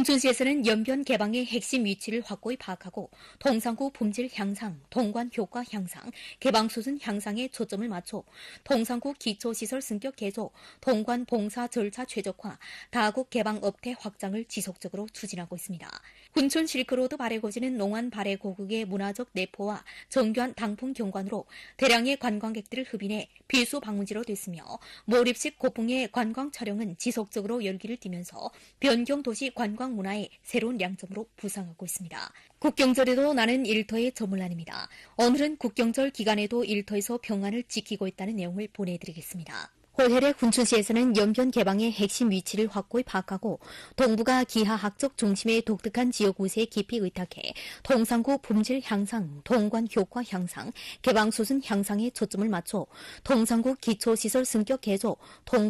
훈춘시에서는 연변 개방의 핵심 위치를 확고히 파악하고 통상구 품질 향상, 통관 효과 향상, 개방 수준 향상에 초점을 맞춰 통상구 기초시설 승격 개조, 통관 봉사 절차 최적화, 다국 개방 업태 확장을 지속적으로 추진하고 있습니다. 훈춘 실크로드 발해고지는 농안 발해고국의 문화적 내포와 정교한 당풍 경관으로 대량의 관광객들을 흡인해 필수 방문지로 됐으며 몰입식 고풍의 관광 촬영은 지속적으로 열기를 띠면서 변경 도시 관광 문화의 새로운 양점으로 부상하고 있습니다. 국경절에도 나는 일터의 저물란입니다. 오늘은 국경절 기간에도 일터에서 평안을 지키고 있다는 내용을 보내드리겠습니다. 올해의 훈춘시에서는 연변 개방의 핵심 위치를 확고히 파악하고 동부가 기하학적 중심의 독특한 지역 우세에 깊이 의탁해 통상구 품질 향상, 통관 효과 향상, 개방 수준 향상에 초점을 맞춰 통상구 기초시설 승격 개조,